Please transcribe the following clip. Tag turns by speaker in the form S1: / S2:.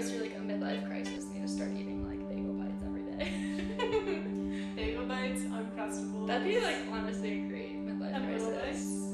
S1: goes through like a midlife crisis and you just start eating like bagel bites every day.
S2: Bagel bites, Uncrustables.
S1: That'd be like honestly a great midlife
S2: and
S1: crisis.
S2: Little Mix.